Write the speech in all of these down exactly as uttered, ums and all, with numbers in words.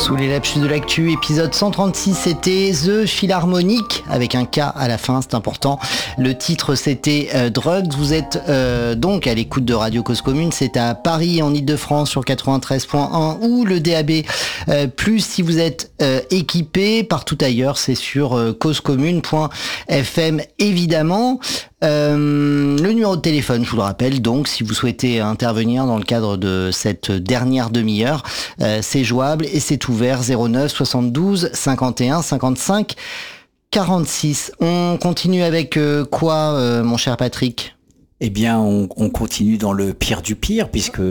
Sous les lapsus de l'actu, épisode cent trente-six, c'était The Philharmonic, avec un K à la fin, c'est important. Le titre, c'était euh, Drugs. Vous êtes euh, donc à l'écoute de Radio Cause Commune. C'est à Paris, en Ile-de-France, sur quatre-vingt-treize point un, ou le D A B euh, plus, si vous êtes euh, équipé. Partout ailleurs, c'est sur euh, causecommune point f m, évidemment. Euh, le numéro de téléphone, je vous le rappelle, donc si vous souhaitez intervenir dans le cadre de cette dernière demi-heure, euh, c'est jouable et c'est ouvert zéro neuf soixante-douze cinquante et un cinquante-cinq quarante-six. On continue avec euh, quoi, euh, mon cher Patrick ? Eh bien, on, on continue dans le pire du pire, puisque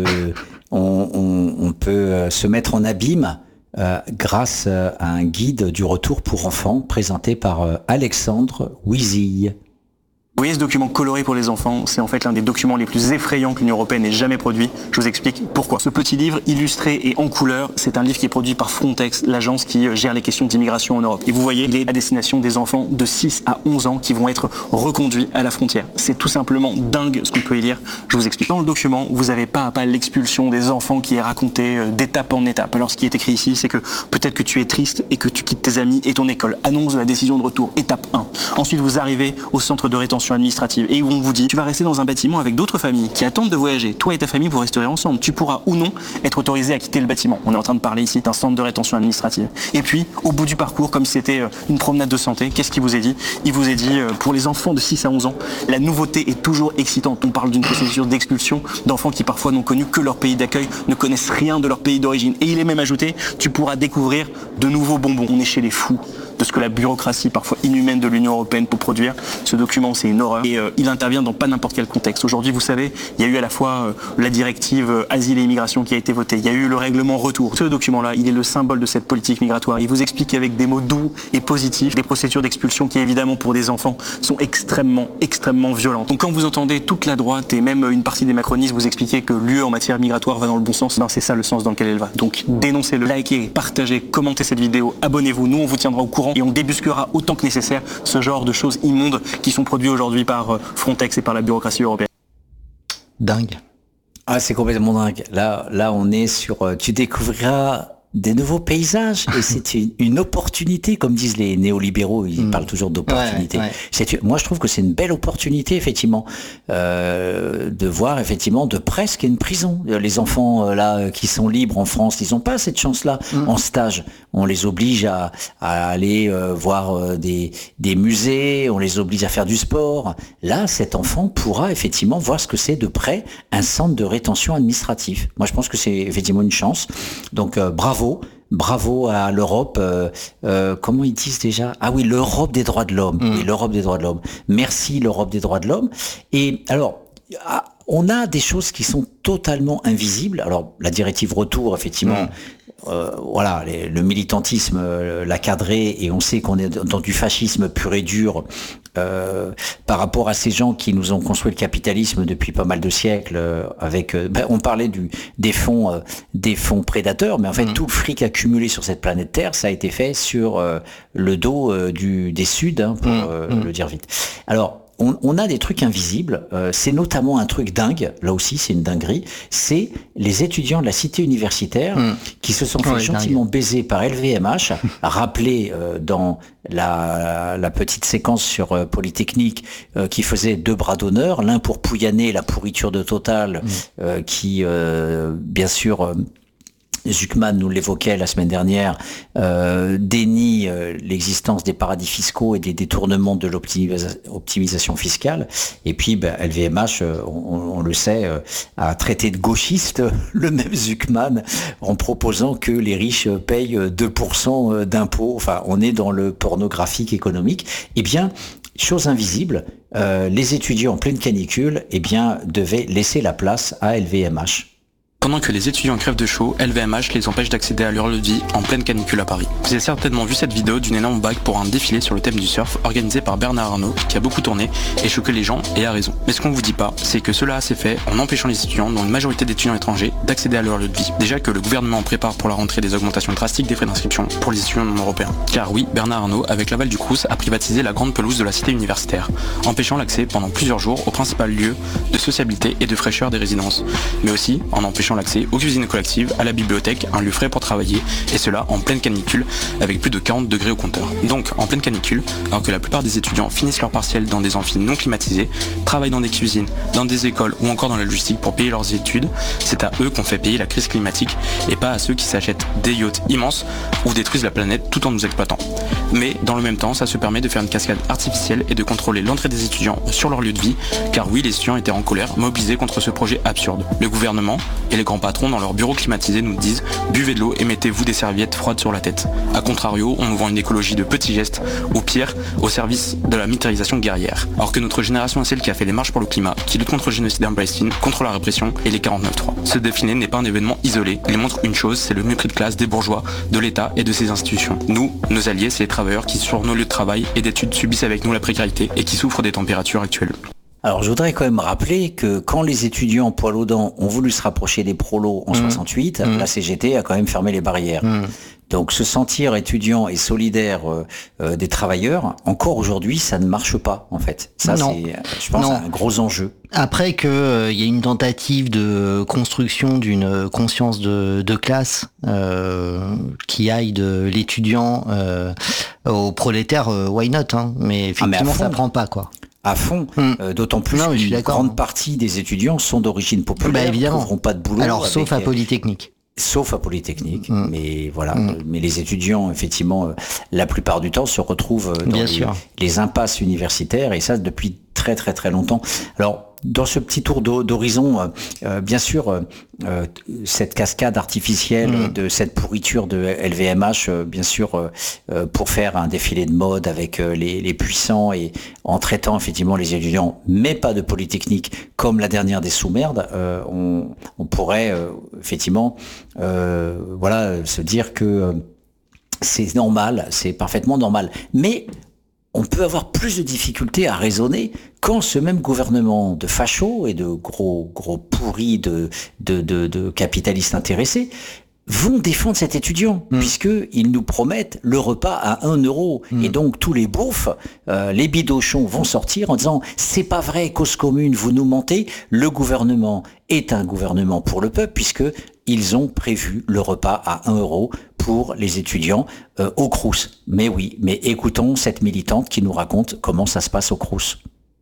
on, on, on peut se mettre en abîme euh, grâce à un guide du retour pour enfants présenté par euh, Alexandre Wizille. Vous voyez ce document coloré pour les enfants, c'est en fait l'un des documents les plus effrayants que l'Union européenne ait jamais produit. Je vous explique pourquoi. Ce petit livre illustré et en couleur, c'est un livre qui est produit par Frontex, l'agence qui gère les questions d'immigration en Europe. Et vous voyez, il est à destination des enfants de six à onze ans qui vont être reconduits à la frontière. C'est tout simplement dingue ce qu'on peut y lire. Je vous explique. Dans le document, vous avez pas à pas l'expulsion des enfants qui est racontée d'étape en étape. Alors ce qui est écrit ici, c'est que peut-être que tu es triste et que tu quittes tes amis et ton école. Annonce de la décision de retour, étape un. Ensuite, vous arrivez au centre de rétention administrative et où on vous dit tu vas rester dans un bâtiment avec d'autres familles qui attendent de voyager. Toi et ta famille vous resterez ensemble. Tu pourras ou non être autorisé à quitter le bâtiment. On est en train de parler ici d'un centre de rétention administrative. Et puis au bout du parcours, comme si c'était une promenade de santé, qu'est-ce qu'il vous est dit ? Il vous est dit pour les enfants de six à onze ans, la nouveauté est toujours excitante. On parle d'une procédure d'expulsion d'enfants qui parfois n'ont connu que leur pays d'accueil, ne connaissent rien de leur pays d'origine. Et il est même ajouté, tu pourras découvrir de nouveaux bonbons. On est chez les fous de ce que la bureaucratie parfois inhumaine de l'Union européenne peut produire. Ce document, c'est une horreur. Et euh, il intervient dans pas n'importe quel contexte. Aujourd'hui, vous savez, il y a eu à la fois euh, la directive euh, asile et immigration qui a été votée. Il y a eu le règlement retour. Ce document-là, il est le symbole de cette politique migratoire. Il vous explique avec des mots doux et positifs des procédures d'expulsion qui, évidemment, pour des enfants, sont extrêmement, extrêmement violentes. Donc quand vous entendez toute la droite et même une partie des macronistes vous expliquer que l'U E en matière migratoire va dans le bon sens, ben c'est ça le sens dans lequel elle va. Donc dénoncez-le, likez, partagez, commentez cette vidéo, abonnez-vous. Nous, on vous tiendra au courant et on débusquera autant que nécessaire ce genre de choses immondes qui sont produites aujourd'hui par Frontex et par la bureaucratie européenne. Dingue. Ah, c'est complètement dingue. Là, là, on est sur... Euh, tu découvriras des nouveaux paysages et c'est une, une opportunité, comme disent les néolibéraux, ils mmh. parlent toujours d'opportunité. Ouais, ouais. C'est, moi, je trouve que c'est une belle opportunité, effectivement, euh, de voir effectivement de presque une prison. Les enfants euh, là qui sont libres en France, ils n'ont pas cette chance-là mmh. en stage. On les oblige à, à aller euh, voir euh, des, des musées, on les oblige à faire du sport. Là, cet enfant pourra effectivement voir ce que c'est de près un centre de rétention administratif. Moi, je pense que c'est effectivement une chance. Donc, euh, bravo. Bravo à l'Europe. Euh, euh, comment ils disent déjà ? Ah oui, l'Europe des droits de l'homme. Mmh. Oui, l'Europe des droits de l'homme. Merci l'Europe des droits de l'homme. Et alors, on a des choses qui sont totalement invisibles. Alors, la directive retour, effectivement. Mmh. Euh, voilà, les, le militantisme euh, l'a cadré et on sait qu'on est dans du fascisme pur et dur euh, par rapport à ces gens qui nous ont construit le capitalisme depuis pas mal de siècles. Euh, avec, euh, ben, on parlait du, des fonds, euh, des fonds prédateurs, mais en fait mmh. tout le fric accumulé sur cette planète Terre, ça a été fait sur euh, le dos euh, du des Suds, hein, pour mmh. Euh, mmh. le dire vite. Alors. On, on a des trucs invisibles, euh, c'est notamment un truc dingue, là aussi c'est une dinguerie, c'est les étudiants de la cité universitaire mmh. qui se sont fait ouais, gentiment dingue. baiser par L V M H, rappelé euh, dans la, la petite séquence sur euh, Polytechnique euh, qui faisait deux bras d'honneur, l'un pour pouillaner la pourriture de Total, mmh. euh, qui euh, bien sûr... Euh, Zuckman nous l'évoquait la semaine dernière, euh, dénie euh, l'existence des paradis fiscaux et des détournements de l'optimisation fiscale. Et puis, ben, L V M H, euh, on, on le sait, euh, a traité de gauchiste le même Zuckman en proposant que les riches payent deux pour cent d'impôts. Enfin, on est dans le pornographique économique. Eh bien, chose invisible, euh, les étudiants en pleine canicule, eh bien, devaient laisser la place à L V M H. Pendant que les étudiants crèvent de chaud, L V M H les empêche d'accéder à leur lieu de vie en pleine canicule à Paris. Vous avez certainement vu cette vidéo d'une énorme bague pour un défilé sur le thème du surf organisé par Bernard Arnault, qui a beaucoup tourné et choqué les gens, et a raison. Mais ce qu'on vous dit pas, c'est que cela s'est fait en empêchant les étudiants, dont une majorité d'étudiants étrangers, d'accéder à leur lieu de vie. Déjà que le gouvernement prépare pour la rentrée des augmentations drastiques des frais d'inscription pour les étudiants non européens. Car oui, Bernard Arnault, avec l'aval du Crous, a privatisé la grande pelouse de la cité universitaire, empêchant l'accès pendant plusieurs jours au principal lieu de sociabilité et de fraîcheur des résidences, mais aussi en empêchant l'accès aux cuisines collectives, à la bibliothèque, un lieu frais pour travailler, et cela en pleine canicule, avec plus de quarante degrés au compteur. Donc, en pleine canicule, alors que la plupart des étudiants finissent leur partiel dans des amphis non climatisés, travaillent dans des cuisines, dans des écoles ou encore dans la logistique pour payer leurs études, c'est à eux qu'on fait payer la crise climatique, et pas à ceux qui s'achètent des yachts immenses ou détruisent la planète tout en nous exploitant. Mais dans le même temps, ça se permet de faire une cascade artificielle et de contrôler l'entrée des étudiants sur leur lieu de vie, car oui, les étudiants étaient en colère, mobilisés contre ce projet absurde. Le gouvernement et les grands patrons dans leurs bureaux climatisés nous disent « buvez de l'eau et mettez-vous des serviettes froides sur la tête ». A contrario, on nous vend une écologie de petits gestes, ou pire, au service de la militarisation guerrière. Alors que notre génération est celle qui a fait les marches pour le climat, qui lutte contre le génocide en Palestine, contre la répression et les quarante-neuf trois. Ce défilé n'est pas un événement isolé, il montre une chose, c'est le mépris de classe des bourgeois, de l'État et de ses institutions. Nous, nos alliés, c'est les travailleurs qui sur nos lieux de travail et d'études subissent avec nous la précarité et qui souffrent des températures actuelles. Alors je voudrais quand même rappeler que quand les étudiants poil aux dents ont voulu se rapprocher des prolos en mmh. soixante-huit, mmh. la C G T a quand même fermé les barrières. Mmh. Donc se sentir étudiant et solidaire euh, euh, des travailleurs, encore aujourd'hui, ça ne marche pas en fait. Ça, non. c'est, je pense, non. un gros enjeu. Après que il euh, y a une tentative de construction d'une conscience de, de classe euh, qui aille de l'étudiant euh, au prolétaire, euh, why not hein. Mais effectivement, ah, mais ça prend pas quoi. À fond, hum. euh, d'autant plus qu'une grande partie des étudiants sont d'origine populaire, bah, ne trouveront pas de boulot. Alors, sauf à Polytechnique. Sauf à Polytechnique, mmh. mais voilà. Mmh. Mais les étudiants, effectivement, euh, la plupart du temps, se retrouvent dans les, les impasses universitaires, et ça depuis très très très longtemps. Alors, dans ce petit tour d'horizon, euh, euh, bien sûr, euh, euh, cette cascade artificielle mmh. de cette pourriture de L V M H, euh, bien sûr, euh, euh, pour faire un défilé de mode avec euh, les, les puissants et en traitant effectivement les étudiants, mais pas de Polytechnique, comme la dernière des sous-merdes, euh, on, on pourrait euh, effectivement, euh, voilà, se dire que euh, c'est normal, c'est parfaitement normal, mais on peut avoir plus de difficultés à raisonner quand ce même gouvernement de fachos et de gros gros pourris de de de, de capitalistes intéressés vont défendre cet étudiant, mmh. puisqu'ils nous promettent le repas à un euro. Mmh. Et donc, tous les beaufs, euh, les bidochons vont sortir en disant « c'est pas vrai, cause commune, vous nous mentez, le gouvernement est un gouvernement pour le peuple, puisque ils ont prévu le repas à un euro pour les étudiants euh, au Crous. » Mais oui, mais écoutons cette militante qui nous raconte comment ça se passe au Crous.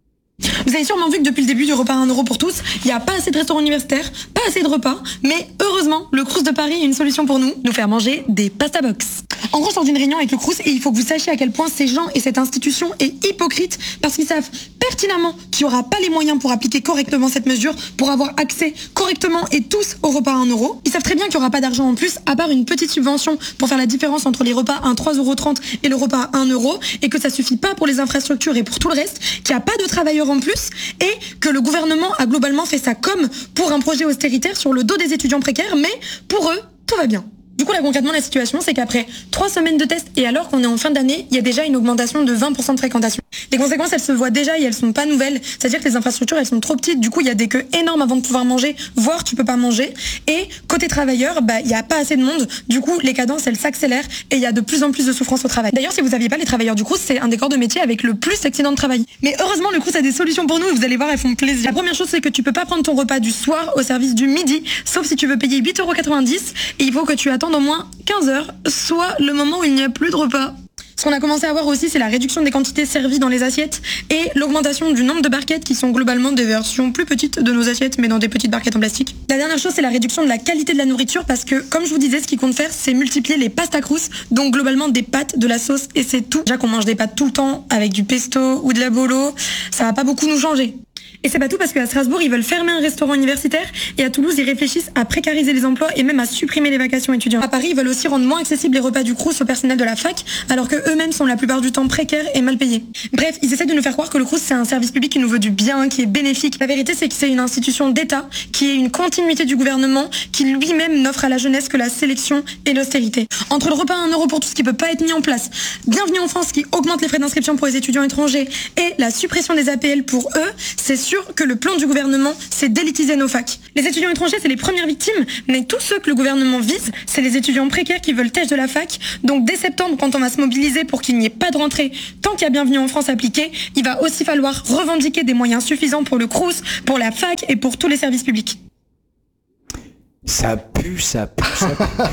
Vous avez sûrement vu que depuis le début du repas à un euro pour tous, il n'y a pas assez de restaurants universitaires, pas assez de repas, mais heureusement, le Crous de Paris a une solution pour nous, nous faire manger des pasta box. En gros, je sors d'une réunion avec le Crous et il faut que vous sachiez à quel point ces gens et cette institution est hypocrite parce qu'ils savent pertinemment qu'il n'y aura pas les moyens pour appliquer correctement cette mesure, pour avoir accès correctement et tous au repas à un euro. Ils savent très bien qu'il n'y aura pas d'argent en plus, à part une petite subvention pour faire la différence entre les repas à trois euros trente et le repas à un euro, et que ça suffit pas pour les infrastructures et pour tout le reste, qu'il n'y a pas de travailleurs en plus, et que le gouvernement a globalement fait ça comme pour un projet austéritaire sur le dos des étudiants précaires, mais pour eux, tout va bien. Du coup, là, concrètement, la situation, c'est qu'après trois semaines de tests, et alors qu'on est en fin d'année, il y a déjà une augmentation de vingt pour cent de fréquentation. Les conséquences, elles se voient déjà et elles sont pas nouvelles. C'est-à-dire que les infrastructures, elles sont trop petites. Du coup, il y a des queues énormes avant de pouvoir manger, voire tu peux pas manger. Et côté travailleurs, bah, il y a pas assez de monde. Du coup, les cadences, elles s'accélèrent et il y a de plus en plus de souffrance au travail. D'ailleurs, si vous saviez pas, les travailleurs du Crous, c'est un des corps de métier avec le plus d'accidents de travail. Mais heureusement, le Crous a des solutions pour nous et vous allez voir, elles font plaisir. La première chose, c'est que tu peux pas prendre ton repas du soir au service du midi, sauf si tu veux payer huit euros quatre-vingt-dix, et il faut que tu attendes au moins quinze heures, soit le moment où il n'y a plus de repas. Ce qu'on a commencé à voir aussi, c'est la réduction des quantités servies dans les assiettes et l'augmentation du nombre de barquettes qui sont globalement des versions plus petites de nos assiettes, mais dans des petites barquettes en plastique. La dernière chose, c'est la réduction de la qualité de la nourriture parce que, comme je vous disais, ce qu'ils comptent faire, c'est multiplier les pasta crous, donc globalement des pâtes, de la sauce, et c'est tout. Déjà qu'on mange des pâtes tout le temps avec du pesto ou de la bolo, ça va pas beaucoup nous changer. Et c'est pas tout parce qu'à Strasbourg, ils veulent fermer un restaurant universitaire et à Toulouse, ils réfléchissent à précariser les emplois et même à supprimer les vacations étudiantes. À Paris, ils veulent aussi rendre moins accessibles les repas du Crous au personnel de la fac alors que eux-mêmes sont la plupart du temps précaires et mal payés. Bref, ils essaient de nous faire croire que le Crous, c'est un service public qui nous veut du bien, qui est bénéfique. La vérité, c'est que c'est une institution d'État qui est une continuité du gouvernement qui lui-même n'offre à la jeunesse que la sélection et l'austérité. Entre le repas à un euro pour tous qui peut pas être mis en place, Bienvenue en France qui augmente les frais d'inscription pour les étudiants étrangers et la suppression des A P L pour eux, c'est sûr que le plan du gouvernement, c'est d'élitiser nos facs. Les étudiants étrangers, c'est les premières victimes, mais tous ceux que le gouvernement vise, c'est les étudiants précaires qui veulent têche de la fac. Donc dès septembre, quand on va se mobiliser pour qu'il n'y ait pas de rentrée, tant qu'il y a Bienvenue en France appliqué, il va aussi falloir revendiquer des moyens suffisants pour le Crous, pour la fac et pour tous les services publics. Ça pue, ça pue, ça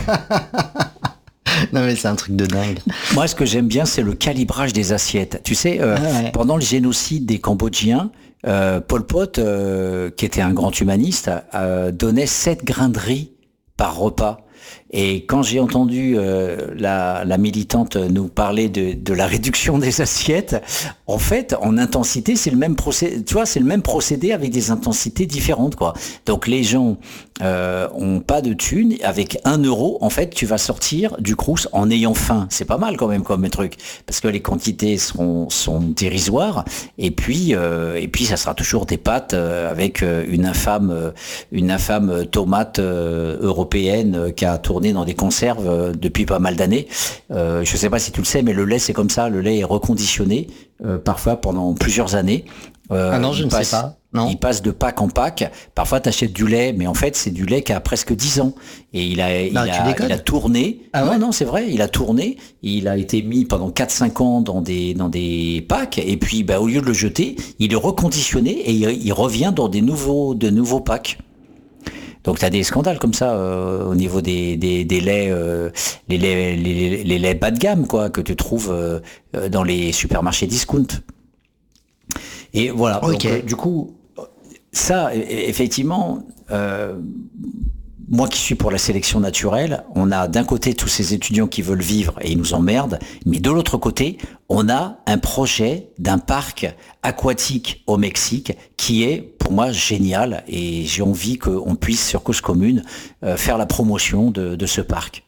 pue. Non mais c'est un truc de dingue. Moi, ce que j'aime bien, c'est le calibrage des assiettes. Tu sais, euh, ah ouais. pendant le génocide des Cambodgiens, euh, Pol Pot, euh, qui était un grand humaniste, euh, donnait sept grains de riz par repas. Et quand j'ai entendu euh, la, la militante nous parler de, de la réduction des assiettes, en fait, en intensité, c'est le même procédé. Tu vois, c'est le même procédé avec des intensités différentes, quoi. Donc les gens euh, ont pas de thunes. Avec un euro, en fait, tu vas sortir du crous en ayant faim. C'est pas mal quand même comme truc, parce que les quantités seront sont dérisoires. Et puis euh, et puis ça sera toujours des pâtes euh, avec euh, une infâme euh, une infâme tomate euh, européenne euh, qui a tourné dans des conserves euh, depuis pas mal d'années. Euh, je sais pas si tu le sais, mais le lait c'est comme ça. Le lait est reconditionné euh, parfois pendant plusieurs années. Euh, ah non, je ne passe, sais pas. Non. Il passe de pack en pack. Parfois, tu achètes du lait, mais en fait, c'est du lait qui a presque dix ans. Et il a, bah, il a, il a tourné. Ah non, ouais non, c'est vrai. Il a tourné. Il a été mis pendant quatre cinq ans dans des, dans des packs. Et puis, bah, au lieu de le jeter, il est reconditionné et il, il revient dans des nouveaux, de nouveaux packs. Donc tu as des scandales comme ça euh, au niveau des, des, des laits, euh, les laits, les, les laits bas de gamme quoi, que tu trouves euh, dans les supermarchés discount. Et voilà. Okay. Donc, euh, du coup, ça, effectivement, euh, moi qui suis pour la sélection naturelle, on a d'un côté tous ces étudiants qui veulent vivre et ils nous emmerdent, mais de l'autre côté, on a un projet d'un parc aquatique au Mexique qui est, pour moi, génial et j'ai envie qu'on puisse, sur Cause Commune, euh, faire la promotion de, de ce parc.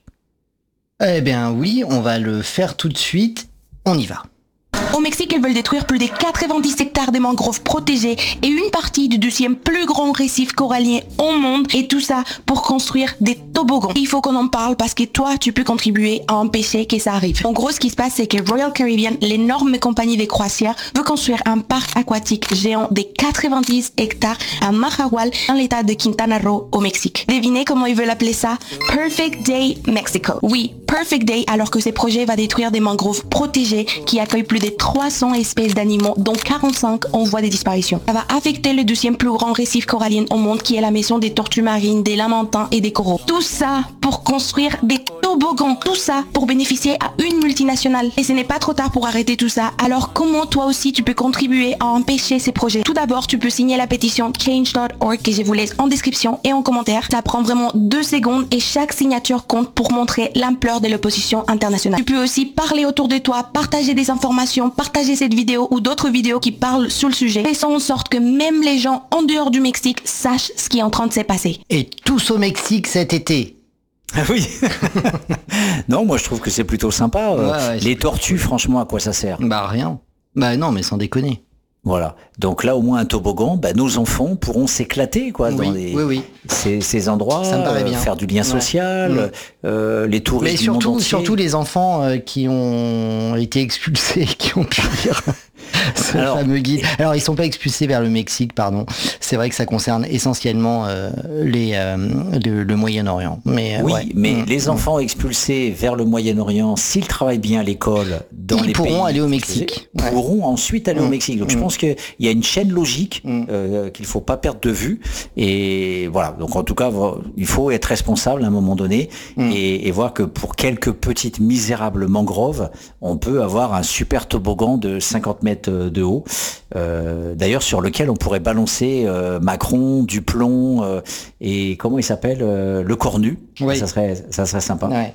Eh bien oui, on va le faire tout de suite. On y va. Au Mexique, ils veulent détruire plus de quatre-vingt-dix hectares de mangroves protégées et une partie du deuxième plus grand récif corallien au monde. Et tout ça pour construire des toboggans. Il faut qu'on en parle parce que toi, tu peux contribuer à empêcher que ça arrive. En gros, ce qui se passe, c'est que Royal Caribbean, l'énorme compagnie des croisières, veut construire un parc aquatique géant de quatre-vingt-dix hectares à Mahahual, dans l'état de Quintana Roo, au Mexique. Devinez comment ils veulent appeler ça? Perfect Day Mexico. Oui, Perfect Day, alors que ce projet va détruire des mangroves protégées qui accueillent plus de trois cents espèces d'animaux, dont quarante-cinq en voie de disparition. Ça va affecter le deuxième plus grand récif corallien au monde, qui est la maison des tortues marines, des lamantins et des coraux. Tout ça pour construire des toboggans. Tout ça pour bénéficier à une multinationale. Et ce n'est pas trop tard pour arrêter tout ça. Alors comment toi aussi tu peux contribuer à empêcher ces projets? Tout d'abord, tu peux signer la pétition change dot org que je vous laisse en description et en commentaire. Ça prend vraiment deux secondes et chaque signature compte pour montrer l'ampleur de l'opposition internationale. Tu peux aussi parler autour de toi, partager des informations, partager cette vidéo ou d'autres vidéos qui parlent sur le sujet. Faisons en sorte que même les gens en dehors du Mexique sachent ce qui est en train de se passer. Et tous au Mexique cet été. Ah oui. Non, moi je trouve que c'est plutôt sympa. Ouais, ouais, les tortues, franchement, à quoi ça sert? Bah rien. Bah non, mais sans déconner. Voilà. Donc là, au moins un toboggan, bah, nos enfants pourront s'éclater quoi, oui, dans les, oui, oui. Ces, ces endroits, ça me paraît bien. Euh, faire du lien social, ouais. euh, les touristes. Mais surtout, du monde entier. surtout les enfants euh, qui ont été expulsés, qui ont pu lire ce Alors, fameux guide. Alors, ils sont pas expulsés vers le Mexique, pardon. C'est vrai que ça concerne essentiellement euh, les, euh, le, le Moyen-Orient. Mais, oui, ouais. mais mmh, mmh. les enfants expulsés vers le Moyen-Orient, s'ils travaillent bien à l'école, dans ils les pourront pays, aller au Mexique. Ils pourront ouais. ensuite aller mmh. au Mexique. Donc, mmh. je pense qu'il y a une chaîne logique mmh. euh, qu'il faut pas perdre de vue. Et voilà. Donc, en tout cas, il faut être responsable à un moment donné mmh. et, et voir que pour quelques petites misérables mangroves, on peut avoir un super toboggan de cinquante mètres de haut, euh, d'ailleurs sur lequel on pourrait balancer euh, Macron, Duplon euh, et comment il s'appelle euh, le Cornu. Oui. Ça serait, ça serait sympa. Ouais.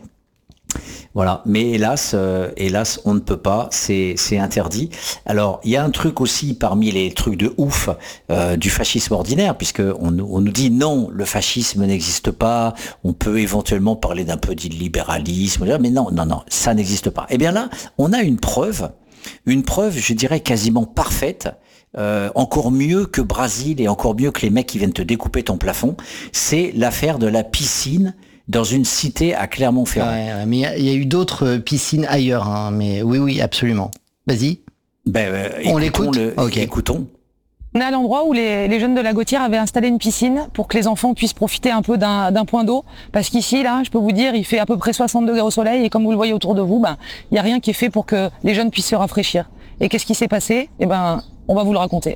Voilà, mais hélas, euh, hélas, on ne peut pas, c'est, c'est interdit. Alors, il y a un truc aussi parmi les trucs de ouf euh, du fascisme ordinaire, puisque on, on nous dit non, le fascisme n'existe pas. On peut éventuellement parler d'un peu d'illibéralisme, mais non, non, non, ça n'existe pas. Eh bien là, on a une preuve. Une preuve, je dirais, quasiment parfaite, euh, encore mieux que Brésil et encore mieux que les mecs qui viennent te découper ton plafond, c'est l'affaire de la piscine dans une cité à Clermont-Ferrand. Ouais, ouais, mais il y, y a eu d'autres piscines ailleurs, hein, mais oui, oui, absolument. Vas-y. Ben, euh, on l'écoute. Le, okay. Écoutons. On est à l'endroit où les, les jeunes de la Gautière avaient installé une piscine pour que les enfants puissent profiter un peu d'un, d'un point d'eau. Parce qu'ici, là, je peux vous dire, il fait à peu près soixante degrés au soleil et comme vous le voyez autour de vous, ben, il n'y a rien qui est fait pour que les jeunes puissent se rafraîchir. Et qu'est-ce qui s'est passé? Eh ben, on va vous le raconter.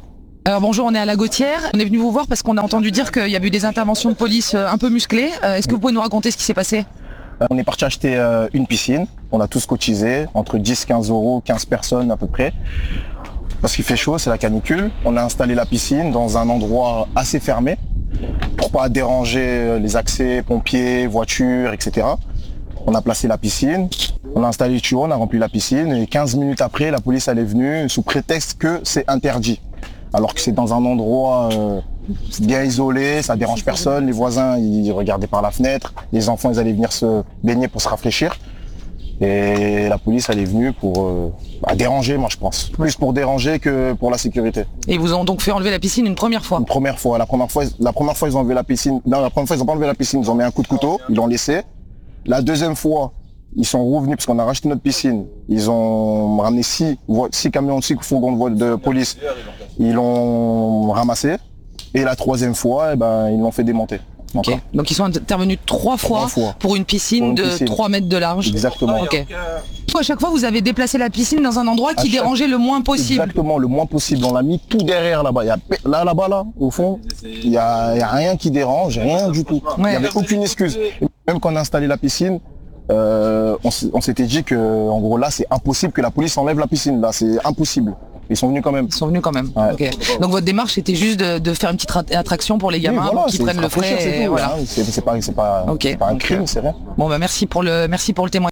Alors bonjour, on est à la Gautière. On est venu vous voir parce qu'on a entendu dire qu'il y avait eu des interventions de police un peu musclées. Est-ce que vous pouvez nous raconter ce qui s'est passé ? On est parti acheter une piscine. On a tous cotisé, entre dix à quinze euros, quinze personnes à peu près. Parce qu'il fait chaud, c'est la canicule. On a installé la piscine dans un endroit assez fermé pour pas déranger les accès pompiers, voitures, et cetera. On a placé la piscine, on a installé le tuyau, on a rempli la piscine et quinze minutes après, la police elle est venue sous prétexte que c'est interdit. Alors que c'est dans un endroit euh, bien isolé, ça dérange personne, les voisins ils regardaient par la fenêtre, les enfants ils allaient venir se baigner pour se rafraîchir. Et la police elle est venue pour euh, bah, déranger, moi je pense. Plus pour déranger que pour la sécurité. Et ils vous ont donc fait enlever la piscine une première fois ? Une première fois. La première fois, la première fois ils ont enlevé la piscine. Non, la première fois ils ont pas enlevé la piscine, ils ont mis un coup de couteau, ils l'ont laissé. La deuxième fois, ils sont revenus parce qu'on a racheté notre piscine. Ils ont ramené six, six camions, six fourgons de, de police. Ils l'ont ramassé. Et la troisième fois, eh ben, ils l'ont fait démonter. Okay. Donc ils sont intervenus trois fois, trois fois. Pour une piscine pour une de piscine. trois mètres de large. Exactement. Okay. À chaque fois, vous avez déplacé la piscine dans un endroit qui chaque... dérangeait le moins possible. Exactement, le moins possible. On l'a mis tout derrière là-bas. Il y a, là, là-bas, là, au fond, il n'y a, il y a rien qui dérange, rien du tout. Ouais. Il n'y avait aucune excuse. Même quand on a installé la piscine, euh, on, on s'était dit que, en gros, là, c'est impossible que la police enlève la piscine. Là, c'est impossible. Ils sont venus quand même. Ils sont venus quand même. Ouais. Okay. Donc votre démarche était juste de, de faire une petite attraction pour les gamins, oui, voilà, pour qu'ils prennent le frais. C'est, et voilà. c'est, c'est pas, c'est pas, okay. c'est pas un crime, c'est rien. Bon bah merci pour le, merci pour le témoignage.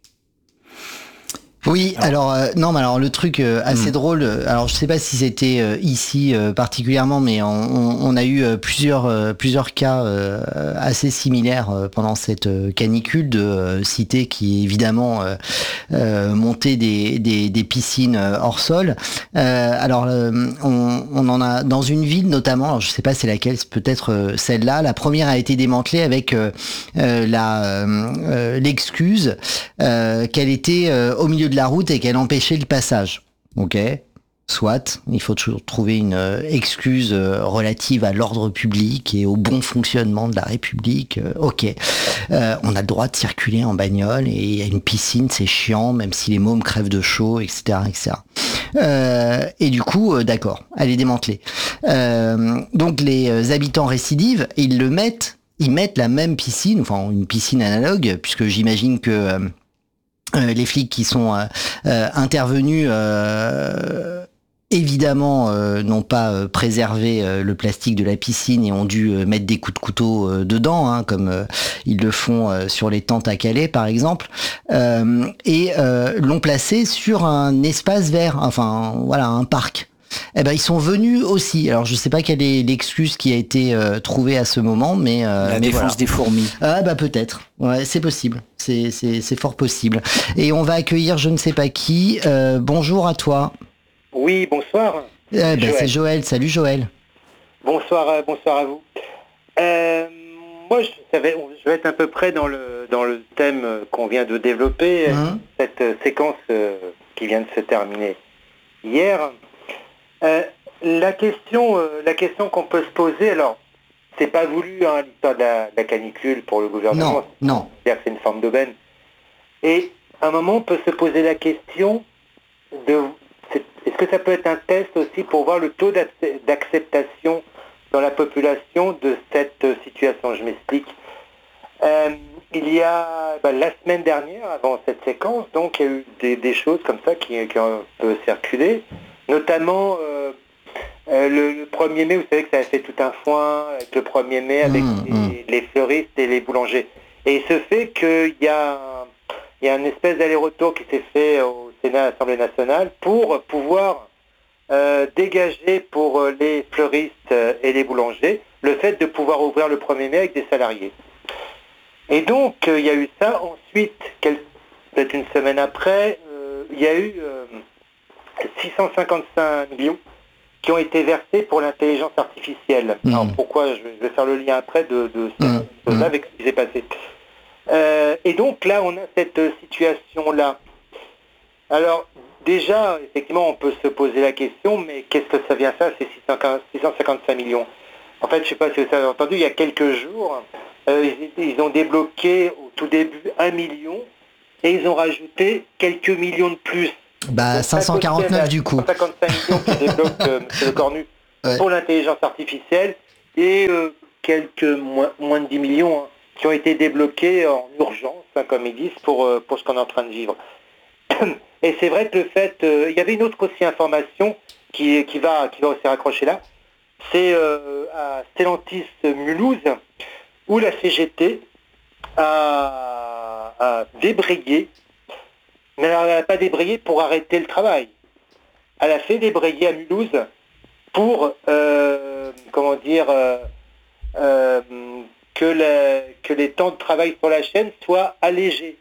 Oui, alors euh, non, mais alors le truc euh, assez mmh. drôle. Alors je sais pas si c'était euh, ici euh, particulièrement, mais on, on a eu euh, plusieurs euh, plusieurs cas euh, assez similaires euh, pendant cette euh, canicule de euh, cités qui évidemment euh, euh, montaient des, des des piscines euh, hors sol. Euh, alors euh, on, on en a dans une ville notamment. Alors je sais pas c'est laquelle, c'est peut-être euh, celle-là. La première a été démantelée avec euh, euh, la euh, l'excuse euh, qu'elle était euh, au milieu de la route et qu'elle empêchait le passage. Ok, soit, il faut toujours trouver une euh, excuse euh, relative à l'ordre public et au bon fonctionnement de la République. Euh, ok, euh, on a le droit de circuler en bagnole et il y a une piscine, c'est chiant, même si les mômes crèvent de chaud, et cetera, et cetera. Euh, et du coup, euh, d'accord, elle est démantelée. Euh, donc les euh, habitants récidives, ils le mettent, ils mettent la même piscine, enfin une piscine analogue, puisque j'imagine que euh, Euh, les flics qui sont euh, euh, intervenus euh, évidemment euh, n'ont pas euh, préservé euh, le plastique de la piscine et ont dû euh, mettre des coups de couteau euh, dedans, hein, comme euh, ils le font euh, sur les tentes à Calais par exemple, euh, et euh, l'ont placé sur un espace vert, enfin voilà, un parc. Eh ben ils sont venus aussi. Alors je sais pas quelle est l'excuse qui a été euh, trouvée à ce moment, mais euh, la mais défense voilà. des fourmis. Ah bah peut-être. Ouais, c'est possible. C'est c'est c'est fort possible. Et on va accueillir je ne sais pas qui. Euh, bonjour à toi. Oui, bonsoir. Eh ben Joël. C'est Joël. Salut Joël. Bonsoir, euh, bonsoir à vous. Euh, moi je, ça va, je vais être à peu près dans le dans le thème qu'on vient de développer, mmh. cette euh, séquence euh, qui vient de se terminer hier. Euh, la question, euh, la question qu'on peut se poser, alors, c'est pas voulu, hein, l'histoire de la, de la canicule pour le gouvernement. Non, non. C'est-à-dire que c'est une forme d'aubaine. Et à un moment, on peut se poser la question de, est-ce que ça peut être un test aussi pour voir le taux d'acceptation dans la population de cette situation? Je m'explique. Euh, il y a, ben, la semaine dernière, avant cette séquence, donc, il y a eu des, des choses comme ça qui, qui ont un peu circulé. Notamment euh, euh, le, le premier mai, vous savez que ça a fait tout un foin avec le premier mai avec mmh, les, mmh. les fleuristes et les boulangers. Et il se fait qu'il y a, il y a une espèce d'aller-retour qui s'est fait au Sénat, à l'Assemblée nationale, pour pouvoir euh, dégager pour les fleuristes et les boulangers le fait de pouvoir ouvrir le premier mai avec des salariés. Et donc, euh, il y a eu ça. Ensuite, peut-être une semaine après, euh, il y a eu... Euh, six cent cinquante-cinq millions qui ont été versés pour l'intelligence artificielle. Mmh. Alors pourquoi, je vais faire le lien après de, de ces mmh. choses-là avec ce qui s'est passé. Euh, et donc là, on a cette situation-là. Alors déjà, effectivement, on peut se poser la question, mais qu'est-ce que ça vient faire, ces six cent cinquante-cinq millions? En fait, je ne sais pas si vous avez entendu, il y a quelques jours, euh, ils, ils ont débloqué au tout début un million et ils ont rajouté quelques millions de plus. Bah, donc, cinq cent quarante-neuf du coup. cinquante-cinq millions qui débloquent euh, M. Le Cornu ouais. pour l'intelligence artificielle et euh, quelques moins, moins de dix millions hein, qui ont été débloqués en urgence, hein, comme ils disent, pour, euh, pour ce qu'on est en train de vivre. Et c'est vrai que le fait... Euh, il y avait une autre aussi information qui, qui, va, qui va aussi raccrocher là, c'est euh, à Stellantis Mulhouse, où la C G T a, a débrayé, mais elle n'a pas débrayé pour arrêter le travail. Elle a fait débrayer à Mulhouse pour, euh, comment dire, euh, euh, que, la, que les temps de travail sur la chaîne soient allégés.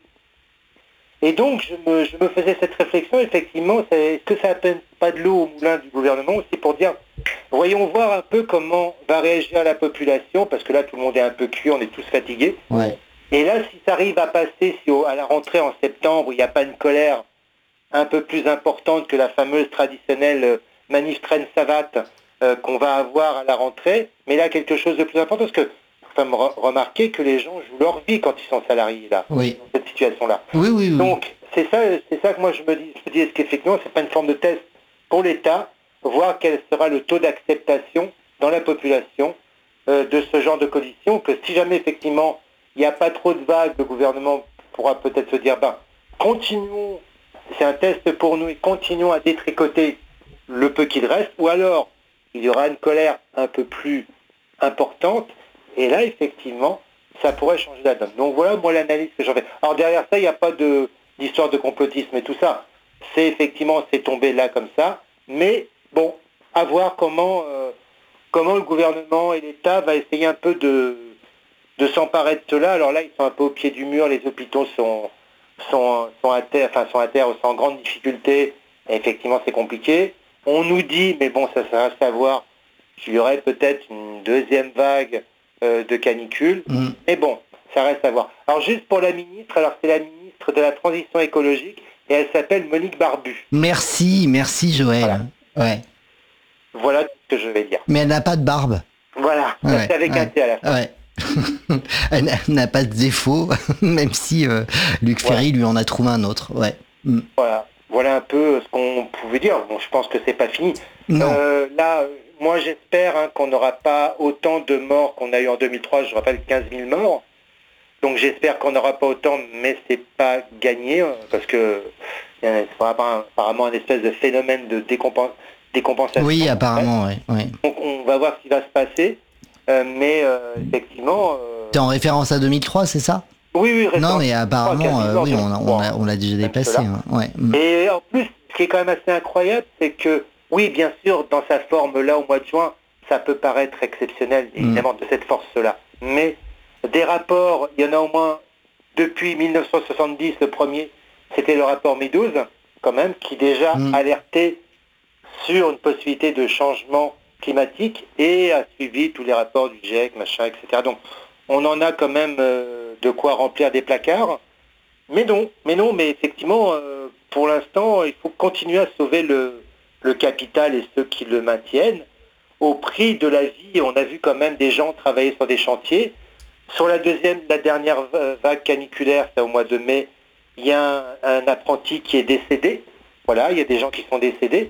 Et donc, je me, je me faisais cette réflexion, effectivement, est-ce que ça n'appelle pas de l'eau au moulin du gouvernement aussi pour dire, voyons voir un peu comment va réagir la population, parce que là, tout le monde est un peu cuit, on est tous fatigués. Ouais. Et là, si ça arrive à passer, si au, à la rentrée en septembre, il n'y a pas une colère un peu plus importante que la fameuse traditionnelle euh, manif traîne savate euh, qu'on va avoir à la rentrée, mais là, quelque chose de plus important, parce que faut me re- remarquer que les gens jouent leur vie quand ils sont salariés, là, oui. dans cette situation-là. Oui, oui, oui. Donc, c'est ça, c'est ça que moi je me dis, je me dis, est-ce qu'effectivement, c'est pas une forme de test pour l'État, voir quel sera le taux d'acceptation dans la population euh, de ce genre de conditions, que si jamais, effectivement, il n'y a pas trop de vagues, le gouvernement pourra peut-être se dire, ben, continuons, c'est un test pour nous, et continuons à détricoter le peu qu'il reste, ou alors, il y aura une colère un peu plus importante, et là, effectivement, ça pourrait changer la donne. Donc voilà, moi, l'analyse que j'en fais. Alors derrière ça, il n'y a pas de, d'histoire de complotisme et tout ça. C'est effectivement, c'est tombé là comme ça, mais bon, à voir comment, euh, comment le gouvernement et l'État va essayer un peu de... de s'emparer de cela. Alors là, ils sont un peu au pied du mur, les hôpitaux sont, sont, sont, à, terre, enfin, sont à terre, sont en grande difficulté, et effectivement, c'est compliqué. On nous dit, mais bon, ça, ça reste à voir, qu'il y aurait peut-être une deuxième vague euh, de canicule, mmh. mais bon, ça reste à voir. Alors juste pour la ministre, alors c'est la ministre de la Transition écologique, et elle s'appelle Monique Barbu. Merci, merci Joël. Voilà, ouais. Voilà ce que je vais dire. Mais elle n'a pas de barbe. Voilà, ça ouais, c'est avec ouais, un T à la fin. Ouais. Elle n'a pas de défaut, même si euh, Luc Ferry ouais. lui en a trouvé un autre. Ouais. Mm. Voilà, voilà un peu ce qu'on pouvait dire. Bon, je pense que c'est pas fini. Non. Euh, là, moi j'espère hein, qu'on n'aura pas autant de morts qu'on a eu en deux mille trois. Je rappelle quinze mille morts. Donc j'espère qu'on n'aura pas autant, mais c'est pas gagné hein, parce que c'est apparemment un espèce de phénomène de décompen- décompensation. Oui, apparemment, oui. Ouais. Donc on va voir ce qui va se passer. Euh, mais euh, effectivement... Euh... T'es en référence à deux mille trois, c'est ça ? Oui, oui. Non, mais apparemment, euh, oui, on, a, on, a, on l'a déjà dépassé. Hein. Ouais. Et en plus, ce qui est quand même assez incroyable, c'est que, oui, bien sûr, dans sa forme-là, au mois de juin, ça peut paraître exceptionnel, évidemment, mm. de cette force-là. Mais des rapports, il y en a au moins, depuis dix-neuf cent soixante-dix, le premier, c'était le rapport Meadows, quand même, qui déjà mm. alertait sur une possibilité de changement climatique et a suivi tous les rapports du GIEC, machin, et cetera. Donc, on en a quand même euh, de quoi remplir des placards. Mais non, mais non, mais effectivement, euh, pour l'instant, il faut continuer à sauver le, le capital et ceux qui le maintiennent au prix de la vie. On a vu quand même des gens travailler sur des chantiers. Sur la deuxième, la dernière vague caniculaire, c'est au mois de mai, il y a un, un apprenti qui est décédé. Voilà, il y a des gens qui sont décédés.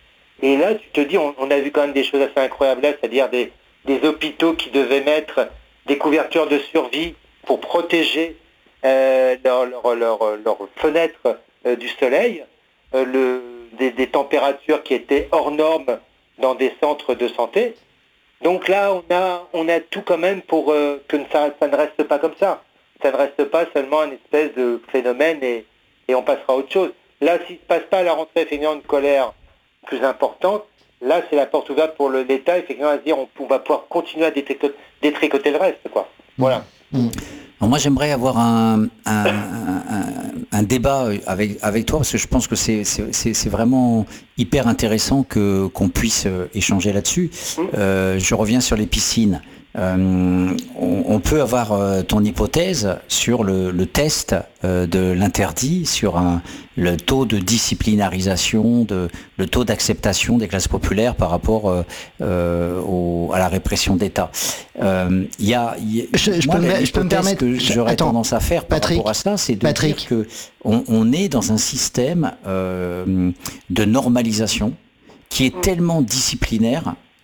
Et là, tu te dis, on, on a vu quand même des choses assez incroyables là, c'est-à-dire des, des hôpitaux qui devaient mettre des couvertures de survie pour protéger euh, leurs leur, leur, leur fenêtres euh, du soleil, euh, le, des, des températures qui étaient hors normes dans des centres de santé. Donc là, on a, on a tout quand même pour euh, que ça, ça ne reste pas comme ça. Ça ne reste pas seulement un espèce de phénomène et, et on passera à autre chose. Là, s'il ne se passe pas à la rentrée, effectivement, une colère plus importante, là c'est la porte ouverte pour le, l'État, effectivement, à se dire on, on va pouvoir continuer à détricoter, détricoter le reste, quoi. Voilà. Mmh. Alors moi j'aimerais avoir un, un, un, un débat avec, avec toi, parce que je pense que c'est, c'est, c'est, c'est vraiment hyper intéressant que, qu'on puisse échanger là-dessus. Mmh. Euh, je reviens sur les piscines. Euh, on, on peut avoir euh, ton hypothèse sur le, le test euh, de l'interdit, sur un, le taux de disciplinarisation, de, le taux d'acceptation des classes populaires par rapport euh, euh, au, à la répression d'État. Euh, y a, y a, je, je, moi, peux, me, je peux me permettre que j'aurais Attends, tendance à faire par Patrick, rapport à ça, c'est de Patrick. dire que on, on est dans un système euh, de normalisation qui est tellement disciplinaire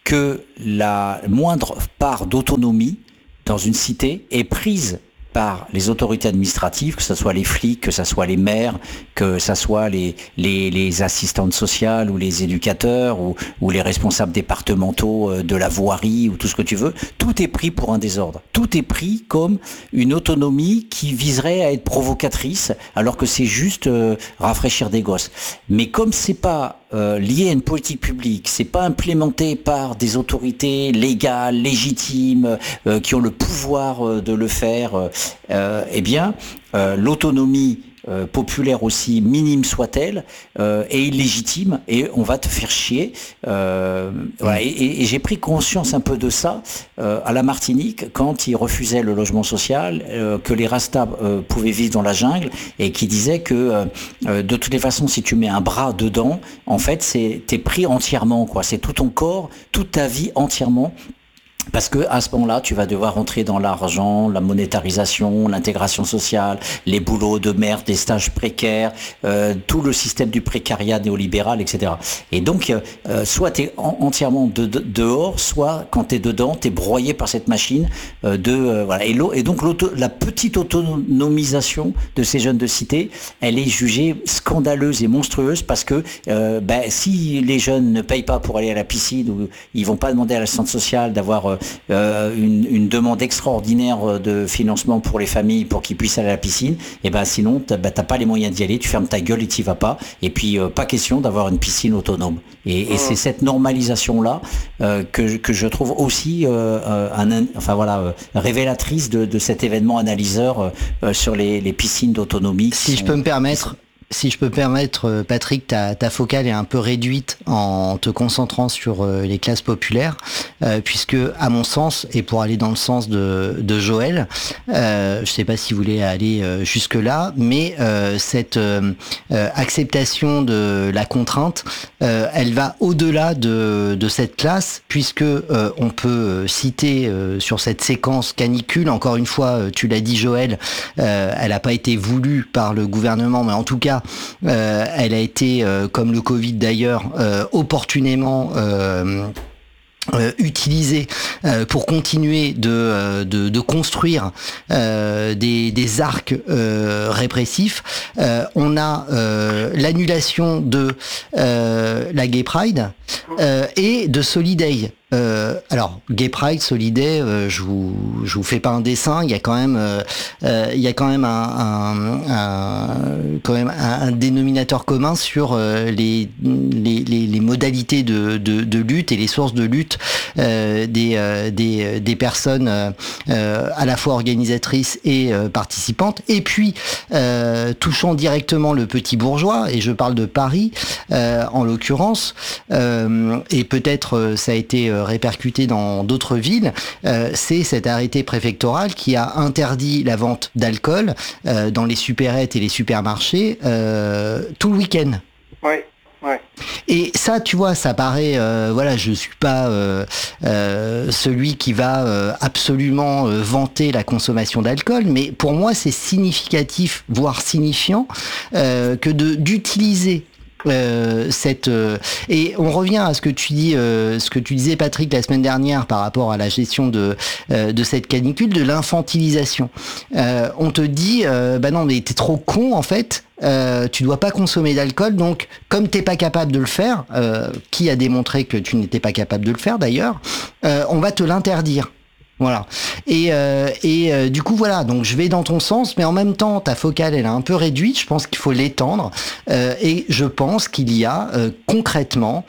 que la moindre part d'autonomie dans une cité est prise par les autorités administratives, que ce soit les flics, que ce soit les maires, que ce soit les, les, les assistantes sociales ou les éducateurs ou, ou les responsables départementaux de la voirie ou tout ce que tu veux, tout est pris pour un désordre. Tout est pris comme une autonomie qui viserait à être provocatrice alors que c'est juste euh, rafraîchir des gosses. Mais comme c'est pas Euh, lié à une politique publique, c'est pas implémenté par des autorités légales, légitimes, euh, qui ont le pouvoir euh, de le faire, euh, eh bien, euh, l'autonomie euh, populaire aussi minime soit-elle euh, est illégitime et on va te faire chier. Euh, voilà. Et, et, et j'ai pris conscience un peu de ça euh, à la Martinique quand ils refusaient le logement social, euh, que les Rastas euh, pouvaient vivre dans la jungle et qui disaient que euh, de toutes les façons, si tu mets un bras dedans, en fait, c'est t'es pris entièrement, quoi. C'est tout ton corps, toute ta vie entièrement. Parce que à ce moment-là, tu vas devoir rentrer dans l'argent, la monétarisation, l'intégration sociale, les boulots de merde, des stages précaires, euh, tout le système du précariat néolibéral, et cetera. Et donc, euh, soit tu es en, entièrement de, de, dehors, soit quand tu es dedans, tu es broyé par cette machine euh, de euh, voilà. Et, et donc la petite autonomisation de ces jeunes de cité, elle est jugée scandaleuse et monstrueuse parce que euh, ben, si les jeunes ne payent pas pour aller à la piscine ou ils vont pas demander à l'assistante sociale d'avoir Euh, une, une demande extraordinaire de financement pour les familles pour qu'ils puissent aller à la piscine, et ben sinon t'as, bah, t'as pas les moyens d'y aller, tu fermes ta gueule et t'y vas pas. Et puis euh, pas question d'avoir une piscine autonome. Et, et c'est cette normalisation là euh, que, que je trouve aussi euh, un, enfin voilà euh, révélatrice de, de cet événement analyseur euh, sur les, les piscines d'autonomie. Si je peux me permettre. Si je peux permettre, Patrick, ta, ta focale est un peu réduite en te concentrant sur les classes populaires, euh, puisque, à mon sens, et pour aller dans le sens de, de Joël, euh, je ne sais pas si vous voulez aller jusque-là, mais euh, cette euh, acceptation de la contrainte, euh, elle va au-delà de, de cette classe, puisque euh, on peut citer euh, sur cette séquence canicule, encore une fois, tu l'as dit Joël, euh, elle n'a pas été voulue par le gouvernement, mais en tout cas, Euh, elle a été, euh, comme le Covid d'ailleurs, euh, opportunément euh, Euh, utilisé euh, pour continuer de, euh, de, de construire euh, des, des arcs euh, répressifs. Euh, on a euh, l'annulation de euh, la Gay Pride euh, et de Soliday. Euh, alors, Gay Pride, Soliday, euh, je vous je vous fais pas un dessin. Il y a quand même euh, euh, il y a quand même un, un, un quand même un, un dénominateur commun sur euh, les, les les les modalités de, de de lutte et les sources de lutte euh, des euh, des des personnes euh, à la fois organisatrices et euh, participantes. Et puis euh, touchant directement le petit bourgeois, et je parle de Paris euh, en l'occurrence, euh, et peut-être euh, ça a été euh, répercuté dans d'autres villes, euh, c'est cet arrêté préfectoral qui a interdit la vente d'alcool euh, dans les supérettes et les supermarchés euh, tout le week-end. Ouais. Ouais. Et ça, tu vois, ça paraît, euh, voilà, je suis pas euh, euh, celui qui va euh, absolument euh, vanter la consommation d'alcool, mais pour moi, c'est significatif, voire signifiant, euh, que de d'utiliser Euh, cette euh, et on revient à ce que tu dis, euh, ce que tu disais Patrick la semaine dernière par rapport à la gestion de euh, de cette canicule, de l'infantilisation. Euh, on te dit, euh, bah non, mais t'es trop con en fait. Euh, tu dois pas consommer d'alcool, donc comme t'es pas capable de le faire, euh, qui a démontré que tu n'étais pas capable de le faire d'ailleurs, euh, on va te l'interdire. Voilà. Et, euh, et euh, du coup, voilà. Donc, je vais dans ton sens, mais en même temps, ta focale, elle est un peu réduite. Je pense qu'il faut l'étendre. Euh, et je pense qu'il y a euh, concrètement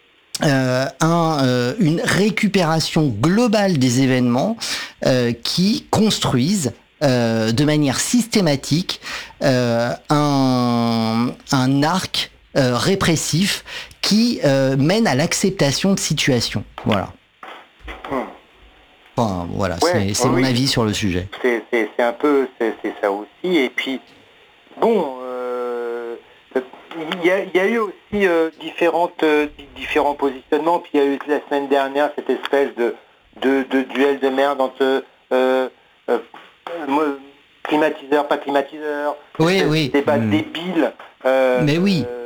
euh, un, euh, une récupération globale des événements euh, qui construisent euh, de manière systématique euh, un, un arc euh, répressif qui euh, mène à l'acceptation de situations. Voilà. Enfin, voilà, ouais, c'est, c'est oui, mon avis sur le sujet. C'est, c'est, c'est un peu, c'est, c'est ça aussi. Et puis, bon, euh, il y, a, il y a eu aussi euh, différentes, euh, différents positionnements. Puis il y a eu la semaine dernière cette espèce de, de, de duel de merde entre euh, euh, climatiseur, pas climatiseur. Oui, oui. Débat mmh. débile. Euh, Mais oui. Euh,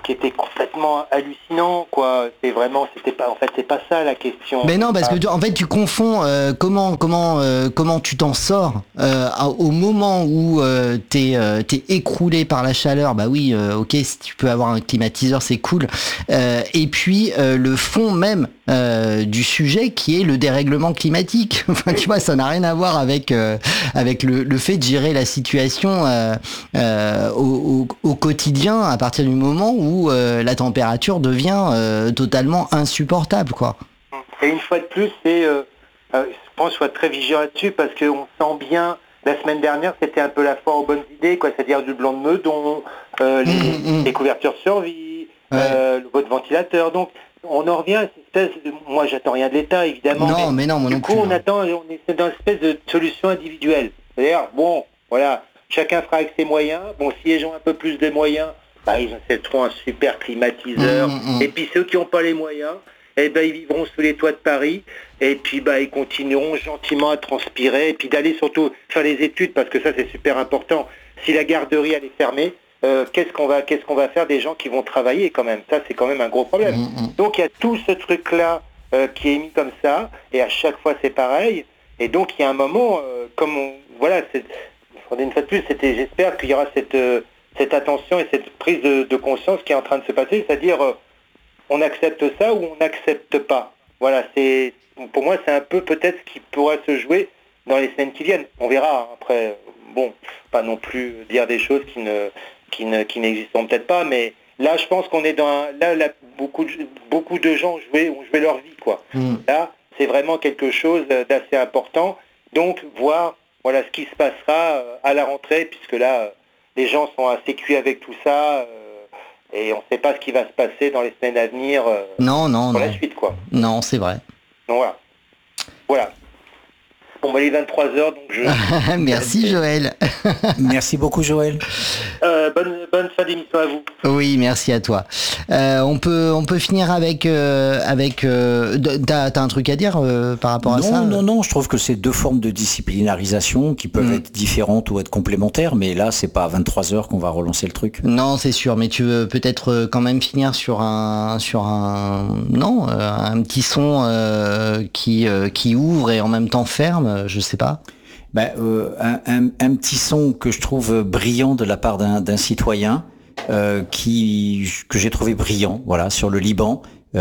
qui était complètement hallucinant, quoi. C'est vraiment, c'était pas, en fait, c'est pas ça la question. Mais non, parce que tu, en fait, tu confonds euh, comment, comment, euh, comment tu t'en sors euh, au moment où euh, t'es, euh, t'es écroulé par la chaleur. Bah oui, euh, ok, si tu peux avoir un climatiseur, c'est cool. Euh, et puis euh, le fond même euh, du sujet, qui est le dérèglement climatique. Enfin, tu vois, ça n'a rien à voir avec euh, avec le, le fait de gérer la situation euh, euh, au, au, au quotidien à partir du moment où euh, la température devient euh, totalement insupportable, quoi. Et une fois de plus, c'est, euh, euh, je pense qu'il faut être très vigilant là-dessus, parce qu'on sent bien, la semaine dernière, c'était un peu la foire aux bonnes idées, quoi, c'est-à-dire du blanc de meudon, euh, les, mmh, mmh. les couvertures de survie, ouais. euh, le votre ventilateur, donc on en revient à cette espèce de... Moi, j'attends rien de l'État, évidemment. Non, mais, mais non, moi du non coup, plus, on non. attend, on est dans une espèce de solution individuelle. C'est-à-dire, bon, voilà, chacun fera avec ses moyens. Bon, si les gens ont un peu plus de moyens, bah, ils achèteront un super climatiseur. Mmh, mmh. Et puis ceux qui n'ont pas les moyens, eh ben, ils vivront sous les toits de Paris. Et puis, bah, ils continueront gentiment à transpirer. Et puis d'aller surtout faire les études, parce que ça, c'est super important. Si la garderie, elle est fermée, Euh, qu'est-ce qu'on va, qu'est-ce qu'on va faire des gens qui vont travailler quand même? Ça, c'est quand même un gros problème. Mmh. Donc, il y a tout ce truc-là euh, qui est mis comme ça, et à chaque fois, c'est pareil. Et donc, il y a un moment, euh, comme on, voilà, c'est, une fois de plus, c'était, j'espère qu'il y aura cette, euh, cette attention et cette prise de, de conscience qui est en train de se passer, c'est-à-dire, euh, on accepte ça ou on n'accepte pas. Voilà, c'est, pour moi, c'est un peu peut-être ce qui pourra se jouer dans les semaines qui viennent. On verra. Après, bon, pas non plus dire des choses qui ne qui, ne, qui n'existeront peut-être pas, mais là, je pense qu'on est dans un, là, là, beaucoup, de, beaucoup de gens ont joué, ont joué leur vie, quoi. Mm. Là, c'est vraiment quelque chose d'assez important. Donc, voir, voilà, ce qui se passera à la rentrée, puisque là, les gens sont assez cuits avec tout ça, euh, et on ne sait pas ce qui va se passer dans les semaines à venir. Euh, non, non, pour non. la suite, quoi. Non, c'est vrai. Donc voilà. Voilà. Bon, bah, il est vingt-trois heures, donc je... Merci Joël. Merci beaucoup Joël. Euh, bonne, bonne fin d'émission à vous. Oui, merci à toi. Euh, on peut on peut finir avec euh, avec euh, t'as, t'as un truc à dire euh, par rapport non, à ça? Non, non, non. Je trouve que c'est deux formes de disciplinarisation qui peuvent mmh. être différentes ou être complémentaires, mais là c'est pas à vingt-trois heures qu'on va relancer le truc. Non, c'est sûr, mais tu veux peut-être quand même finir sur un sur un non euh, un petit son euh, qui euh, qui ouvre et en même temps ferme. Je sais pas. Ben, euh, un, un, un petit son que je trouve brillant de la part d'un, d'un citoyen euh, qui que j'ai trouvé brillant, voilà, sur le Liban,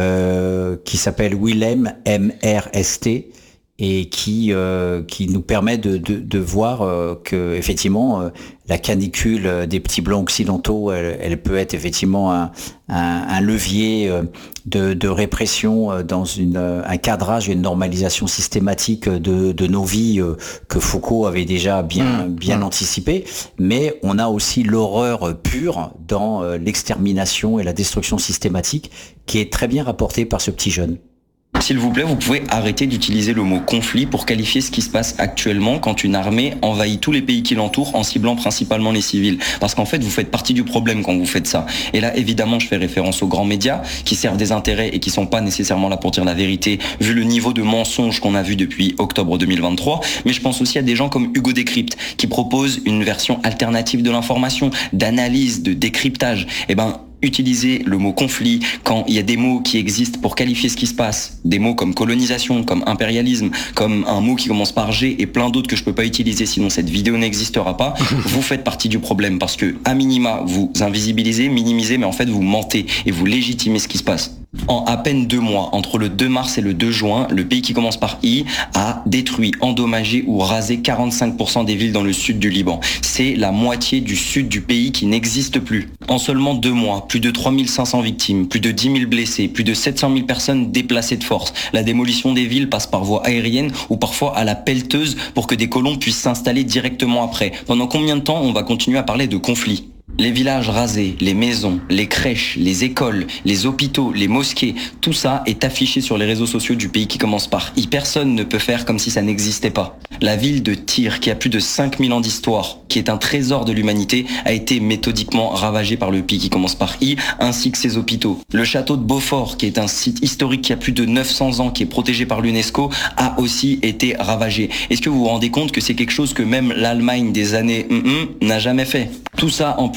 euh, qui s'appelle Willem M R S T et qui euh, qui nous permet de de, de voir euh, que effectivement euh, la canicule des petits blancs occidentaux, elle, elle peut être effectivement un, un, un levier de, de répression dans une, un cadrage et une normalisation systématique de, de nos vies que Foucault avait déjà bien, bien mmh. anticipé. Mais on a aussi l'horreur pure dans l'extermination et la destruction systématique qui est très bien rapportée par ce petit jeune. S'il vous plaît, vous pouvez arrêter d'utiliser le mot conflit pour qualifier ce qui se passe actuellement quand une armée envahit tous les pays qui l'entourent en ciblant principalement les civils. Parce qu'en fait, vous faites partie du problème quand vous faites ça. Et là, évidemment, je fais référence aux grands médias qui servent des intérêts et qui sont pas nécessairement là pour dire la vérité, vu le niveau de mensonge qu'on a vu depuis octobre deux mille vingt-trois. Mais je pense aussi à des gens comme Hugo Décrypte qui proposent une version alternative de l'information, d'analyse, de décryptage. Eh ben, utiliser le mot conflit quand il y a des mots qui existent pour qualifier ce qui se passe, des mots comme colonisation, comme impérialisme, comme un mot qui commence par G et plein d'autres que je peux pas utiliser sinon cette vidéo n'existera pas, vous faites partie du problème parce que à minima vous invisibilisez, minimisez, mais en fait vous mentez et vous légitimez ce qui se passe. En à peine deux mois, entre le deux mars et le deux juin, le pays qui commence par I a détruit, endommagé ou rasé quarante-cinq pour cent des villes dans le sud du Liban. C'est la moitié du sud du pays qui n'existe plus. En seulement deux mois, plus de trois mille cinq cents victimes, plus de dix mille blessés, plus de sept cent mille personnes déplacées de force. La démolition des villes passe par voie aérienne ou parfois à la pelleteuse pour que des colons puissent s'installer directement après. Pendant combien de temps on va continuer à parler de conflit ? Les villages rasés, les maisons, les crèches, les écoles, les hôpitaux, les mosquées, tout ça est affiché sur les réseaux sociaux du pays qui commence par I. Personne ne peut faire comme si ça n'existait pas. La ville de Tyr, qui a plus de cinq mille ans d'histoire, qui est un trésor de l'humanité, a été méthodiquement ravagée par le pays qui commence par I, ainsi que ses hôpitaux. Le château de Beaufort, qui est un site historique qui a plus de neuf cents ans, qui est protégé par l'UNESCO, a aussi été ravagé. Est-ce que vous vous rendez compte que c'est quelque chose que même l'Allemagne des années mm-mm n'a jamais fait ? Tout ça, en plus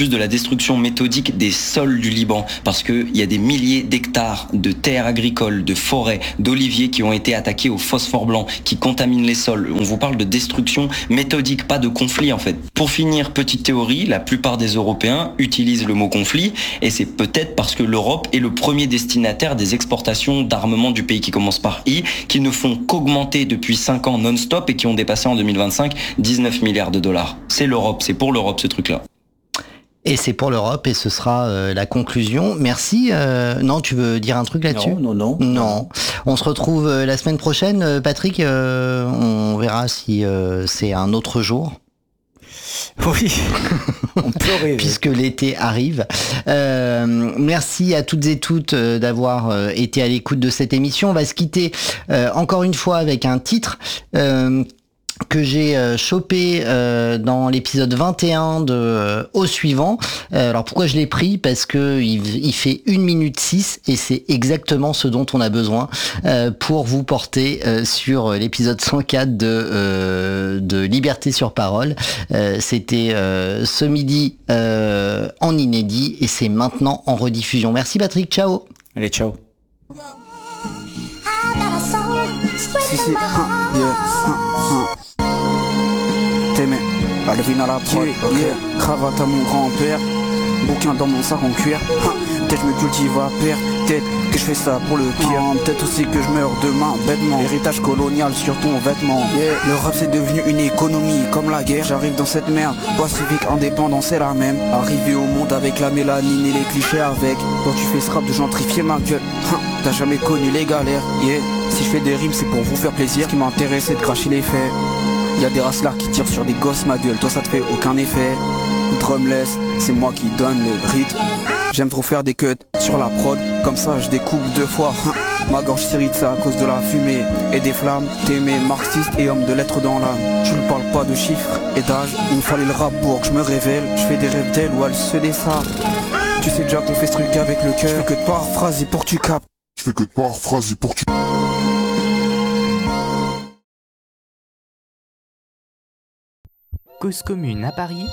plus de la destruction méthodique des sols du Liban, parce qu'il y a des milliers d'hectares de terres agricoles, de forêts, d'oliviers qui ont été attaqués au phosphore blanc, qui contaminent les sols. On vous parle de destruction méthodique, pas de conflit en fait. Pour finir, petite théorie, la plupart des Européens utilisent le mot conflit, et c'est peut-être parce que l'Europe est le premier destinataire des exportations d'armement du pays qui commence par I, qui ne font qu'augmenter depuis cinq ans non-stop et qui ont dépassé en deux mille vingt-cinq dix-neuf milliards de dollars. C'est l'Europe, c'est pour l'Europe ce truc-là. Et c'est pour l'Europe et ce sera euh, la conclusion. Merci. Euh, non, tu veux dire un truc là-dessus ? Non, non, non. Non. On se retrouve euh, la semaine prochaine, euh, Patrick. Euh, on verra si euh, c'est un autre jour. Oui, on peut rêver. Puisque l'été arrive. Euh, merci à toutes et toutes euh, d'avoir euh, été à l'écoute de cette émission. On va se quitter euh, encore une fois avec un titre euh, que j'ai euh, chopé euh, dans l'épisode vingt et un de euh, Au suivant. Euh, alors pourquoi je l'ai pris ? Parce que il, il fait une minute six et c'est exactement ce dont on a besoin euh, pour vous porter euh, sur l'épisode cent quatre de, euh, de Liberté sur parole. Euh, c'était euh, ce midi euh, en inédit et c'est maintenant en rediffusion. Merci Patrick, ciao. Allez, ciao. Si, si, hein, yeah, hein, hein. T'aimais, Alvin à la prod, yeah, yeah. Cravate à mon grand-père, bouquin dans mon sac en cuir, hein. Peut-être je me cultive à perdre, peut-être que je fais ça pour le pire, hein. Peut-être aussi que je meurs demain, bêtement, héritage colonial sur ton vêtement, yeah. Le rap c'est devenu une économie, comme la guerre, j'arrive dans cette merde, loi civique indépendant c'est la même, arrivé au monde avec la mélanine et les clichés avec, quand tu fais ce rap de gentrifier ma gueule, hein. T'as jamais connu les galères, yeah. Si je fais des rimes c'est pour vous faire plaisir, ce qui m'intéresse c'est de cracher les faits. Y'a des racelards qui tirent sur des gosses ma gueule, toi ça te fait aucun effet. Drumless, c'est moi qui donne le rythme. J'aime trop faire des cuts sur la prod, comme ça je découpe deux fois. Ma gorge s'irrite, c'est à cause de la fumée et des flammes. T'aimais marxiste et homme de lettres dans l'âme. Je ne parle pas de chiffres et d'âge, il me fallait le rap pour que je me révèle. Je fais des rêves d'elle ou elle se dessare. Tu sais déjà qu'on fait ce truc avec le cœur. Je fais que de paraphraser pour que tu captes. Je fais que de paraphraser pour que tu... Cause commune à Paris,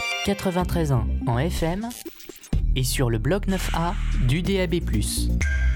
quatre-vingt-treize ans en F M et sur le bloc neuf A du D A B plus.